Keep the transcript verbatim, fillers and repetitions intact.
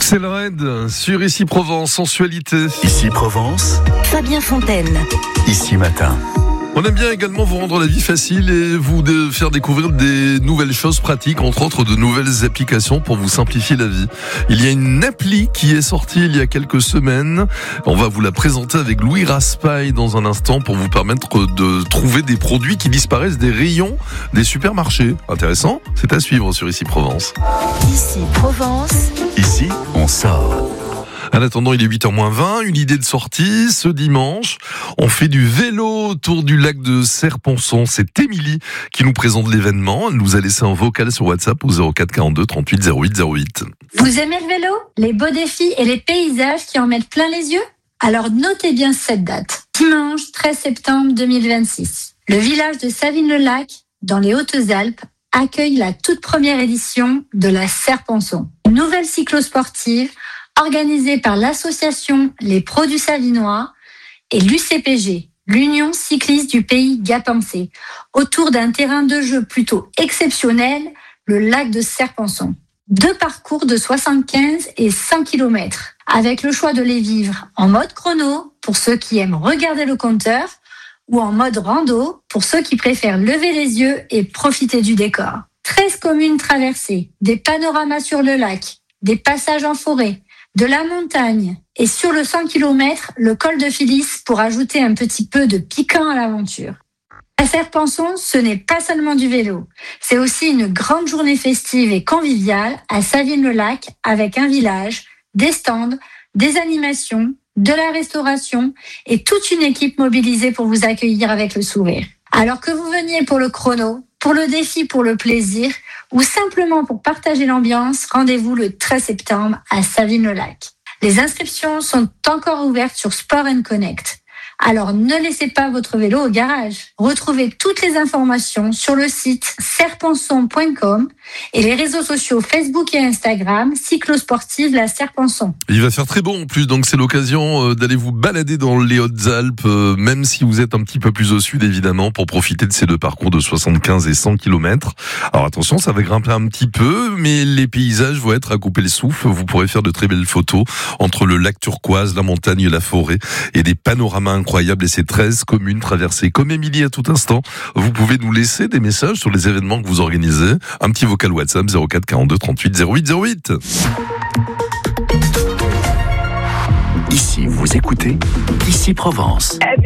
C'est le raid sur Ici Provence, sensualité. Ici Provence, Fabien Fontaine. Ici Matin. On aime bien également vous rendre la vie facile et vous de faire découvrir des nouvelles choses pratiques, entre autres de nouvelles applications pour vous simplifier la vie. Il y a une appli qui est sortie il y a quelques semaines. On va vous la présenter avec Louis Raspail dans un instant pour vous permettre de trouver des produits qui disparaissent des rayons des supermarchés. Intéressant, c'est à suivre sur Ici Provence. Ici Provence. Ici, on sort. En attendant, il est huit heures moins vingt, une idée de sortie. Ce dimanche, on fait du vélo autour du lac de Serre-Ponçon. C'est Émilie qui nous présente l'événement. Elle nous a laissé un vocal sur WhatsApp au zéro quatre quarante-deux trente-huit zéro huit zéro huit. Vous aimez le vélo, les beaux défis et les paysages qui en mettent plein les yeux ? Alors notez bien cette date. Dimanche treize septembre deux mille vingt-six. Le village de Savines-le-Lac, dans les Hautes-Alpes, accueille la toute première édition de la Serre-Ponçon. Une nouvelle cyclosportive organisée par l'association Les Produits Savinois et l'U C P G, l'Union cycliste du pays Gapensé, autour d'un terrain de jeu plutôt exceptionnel, le lac de Serre-Ponçon. Deux parcours de soixante-quinze et cent kilomètres, avec le choix de les vivre en mode chrono pour ceux qui aiment regarder le compteur ou en mode rando pour ceux qui préfèrent lever les yeux et profiter du décor. treize communes traversées, des panoramas sur le lac, des passages en forêt, de la montagne et sur le cent kilomètres, le col de Philis pour ajouter un petit peu de piquant à l'aventure. La Serre-Ponçon, ce n'est pas seulement du vélo, c'est aussi une grande journée festive et conviviale à Savines-le-Lac avec un village, des stands, des animations, de la restauration et toute une équipe mobilisée pour vous accueillir avec le sourire. Alors que vous veniez pour le chrono, pour le défi, pour le plaisir ou simplement pour partager l'ambiance, rendez-vous le treize septembre à Savines-le-Lac. Les inscriptions sont encore ouvertes sur Sport and Connect. Alors ne laissez pas votre vélo au garage. Retrouvez toutes les informations sur le site serre-ponçon point com et les réseaux sociaux Facebook et Instagram cyclosportive la Serre-Ponçon. Il va faire très beau en plus, donc c'est l'occasion d'aller vous balader dans les Hautes-Alpes, même si vous êtes un petit peu plus au sud évidemment, pour profiter de ces deux parcours de soixante-quinze et cent kilomètres. Alors attention, ça va grimper un petit peu, mais les paysages vont être à couper le souffle. Vous pourrez faire de très belles photos entre le lac turquoise, la montagne et la forêt, et des panoramas incroyable et ces treize communes traversées. Comme Émilie à tout instant, vous pouvez nous laisser des messages sur les événements que vous organisez. Un petit vocal WhatsApp zéro quatre quarante-deux trente-huit zéro huit zéro huit. Ici, vous écoutez Ici Provence. Eh bien,